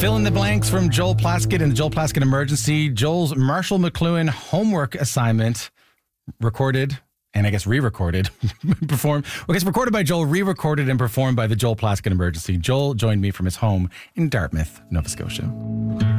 Fill in the blanks from Joel Plaskett and the Joel Plaskett Emergency. Joel's Marshall McLuhan homework assignment recorded and I guess re-recorded, performed. I guess recorded by Joel, re-recorded and performed by the Joel Plaskett Emergency. Joel joined me from his home in Dartmouth, Nova Scotia.